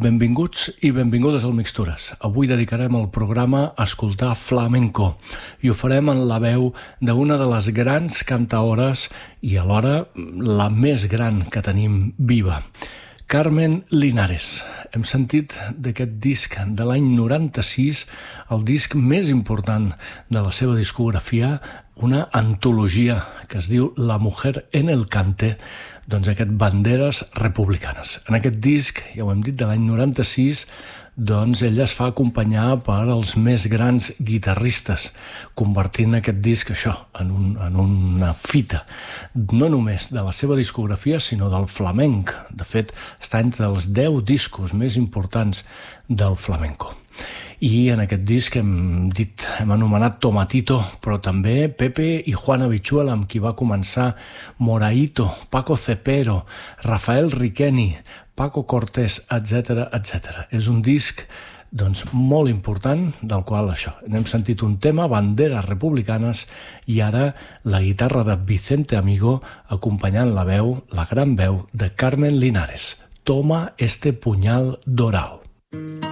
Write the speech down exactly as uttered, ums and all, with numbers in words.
Benvinguts i benvingudes al Mixtures. Avui dedicarem el programa a escoltar flamenco i ho farem en la veu d'una de les grans cantaores i alhora la més gran que tenim viva, Carmen Linares. Hem sentit d'aquest disc de l'any noranta-sis, el disc més important de la seva discografia, una antologia que es diu La mujer en el cante, doncs aquest Banderes republicanes. En aquest disc, ja ho hem dit, de l'any noranta-sis, doncs ella es fa acompanyar per els més grans guitarristes, convertint aquest disc això en, un, en una fita, no només de la seva discografia, sinó del flamenc. De fet, està entre els deu discos més importants del flamenco. I en aquest disc hem dit, hem anomenat Tomatito, però també Pepe i Juana Bichuela, amb qui va començar Moraito, Paco Cepero, Rafael Riqueni, Paco Cortés, etcètera, etcètera. És un disc doncs, molt important, del qual això, n'hem sentit un tema, Banderes republicanes, i ara la guitarra de Vicente Amigo acompanyant la veu, la gran veu de Carmen Linares. Toma este puñal dorado.